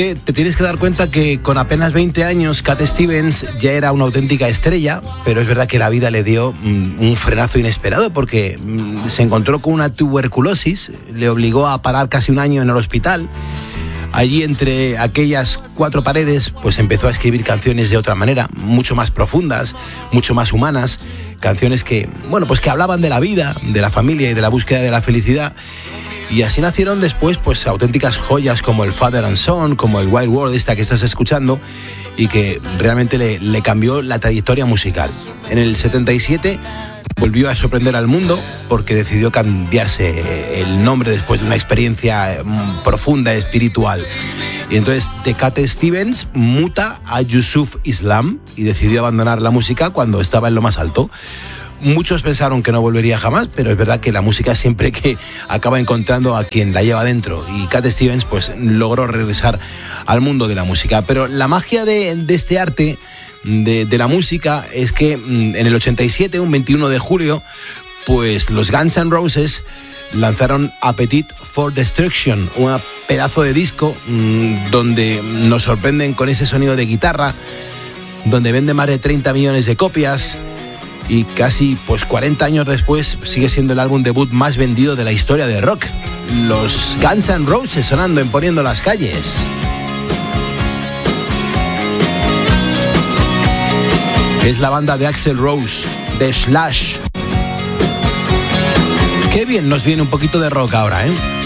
Te tienes que dar cuenta que con apenas 20 años Cat Stevens ya era una auténtica estrella, pero es verdad que la vida le dio un frenazo inesperado porque se encontró con una tuberculosis, le obligó a parar casi un año en el hospital. Allí, entre aquellas cuatro paredes, pues empezó a escribir canciones de otra manera, mucho más profundas, mucho más humanas, canciones que, bueno, pues que hablaban de la vida, de la familia y de la búsqueda de la felicidad. Y así nacieron después pues auténticas joyas como el Father and Son, como el Wild World, esta que estás escuchando, y que realmente le cambió la trayectoria musical. En el 77 volvió a sorprender al mundo porque decidió cambiarse el nombre después de una experiencia profunda, espiritual. Y entonces de Cat Stevens muta a Yusuf Islam y decidió abandonar la música cuando estaba en lo más alto. Muchos pensaron que no volvería jamás, pero es verdad que la música siempre que acaba encontrando a quien la lleva dentro, y Cat Stevens pues logró regresar al mundo de la música. Pero la magia de este arte, de la música, es que en el 87, un 21 de julio, pues los Guns N' Roses lanzaron Appetite for Destruction, un pedazo de disco donde nos sorprenden con ese sonido de guitarra, donde vende más de 30 millones de copias. Y casi pues 40 años después sigue siendo el álbum debut más vendido de la historia del rock. Los Guns N' Roses sonando en Poniendo las Calles. Es la banda de Axl Rose, de Slash. Qué bien nos viene un poquito de rock ahora, ¿eh?